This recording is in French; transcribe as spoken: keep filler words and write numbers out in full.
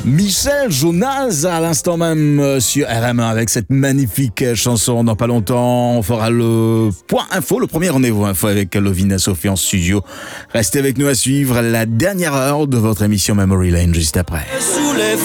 Michel Jonas à l'instant même sur R M un avec cette magnifique chanson. Dans pas longtemps, on fera le point info, le premier rendez-vous info avec Lovina Sophie en studio. Restez avec nous à suivre la dernière heure de votre émission Memory Lane juste après.